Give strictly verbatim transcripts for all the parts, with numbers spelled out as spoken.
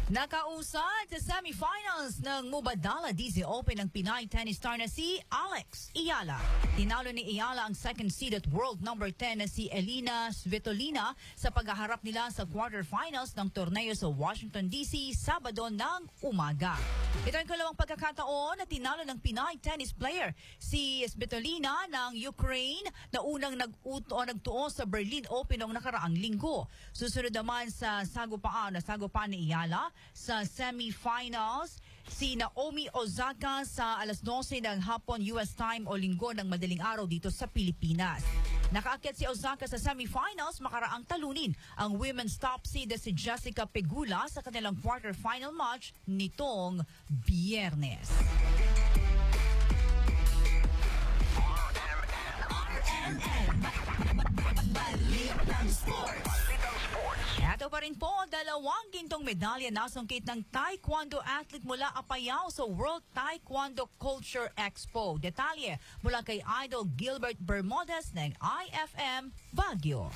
Nakausad sa semifinals ng Mubadala D Z Open ng Pinay tennis star na si Alex Ayala. Tinalo ni Ayala ang second seed at world number ten na si Elina Svitolina sa paghaharap nila sa quarterfinals ng torneo sa Washington D C Sabado ng umaga. Ito ang kalawang pagkakataon na tinalo ng Pinay tennis player si Svitolina ng Ukraine na unang nag-uto o nagtuo sa Berlin Open noong nakaraang linggo. Susunod naman sa sagupaan na sagupaan ni Ayala sa semifinals si Naomi Osaka sa alas dose ng hapon U S time o linggo ng madaling araw dito sa Pilipinas. Nakaakyat si Osaka sa semifinals makaraang talunin ang women's top seed na si Jessica Pegula sa kanilang quarterfinal match nitong Biyernes. R M N Balitang Sports. Ito pa rin po, dalawang gintong medalya nasungkit ng taekwondo athlete mula Apayao sa World Taekwondo Culture Expo. Detalye mula kay Idol Gilbert Bermudez ng I F M Baguio.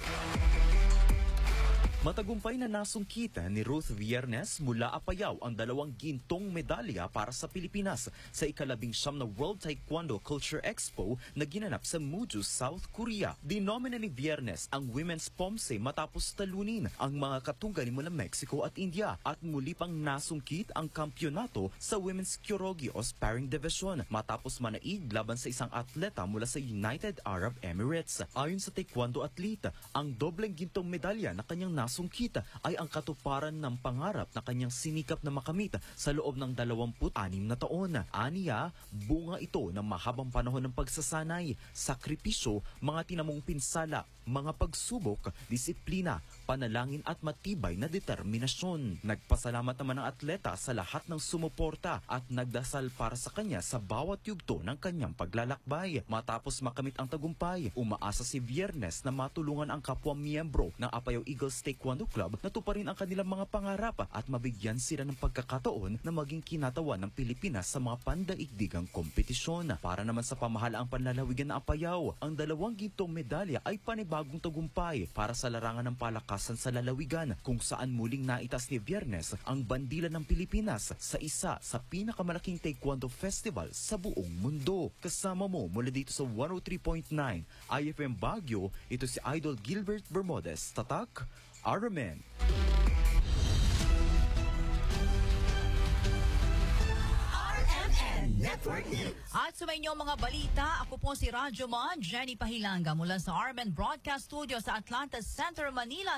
Matagumpay na nasungkitan ni Ruth Viernes mula Apayao ang dalawang gintong medalya para sa Pilipinas sa ikalabing siyam na World Taekwondo Culture Expo na ginanap sa Muju, South Korea. Dinomina ni Viernes ang Women's Pomse matapos talunin ang mga katunggali mula Mexico at India at muli pang nasungkit ang kampyonato sa Women's Kyorogi o Sparring Division matapos manaig laban sa isang atleta mula sa United Arab Emirates. Ayon sa taekwondo atleta, ang dobleng gintong medalya na kanyang nasungkit Sungkita ay ang katuparan ng pangarap na kanyang sinikap na makamit sa loob ng dalawampu't anim na taon. Aniya, bunga ito ng mahabang panahon ng pagsasanay, sakripisyo, mga tinamong pinsala, mga pagsubok, disiplina, panalangin at matibay na determinasyon. Nagpasalamat naman ang atleta sa lahat ng sumuporta at nagdasal para sa kanya sa bawat yugto ng kanyang paglalakbay. Matapos makamit ang tagumpay, umaasa si Viernes na matulungan ang kapwa miyembro ng Apayao Eagles Taekwondo Club na tuparin ang kanilang mga pangarap at mabigyan sila ng pagkakataon na maging kinatawan ng Pilipinas sa mga pandaigdigang kompetisyon. Para naman sa pamahalaang panlalawigan ng Apayao, ang dalawang gintong medalya ay panibagong tagumpay para sa larangan ng palakasan sa lalawigan kung saan muling naitas ni Viernes ang bandila ng Pilipinas sa isa sa pinakamalaking Taekwondo Festival sa buong mundo. Kasama mo mula dito sa one oh three point nine I F M Baguio, ito si Idol Gilbert Bermudez. Tatak, R M N. R M N Network News. At sa inyong mga balita, ako po si Radyo Man, Jenny Pahilanga mula sa R M N Broadcast Studio sa Atlanta Center, Manila.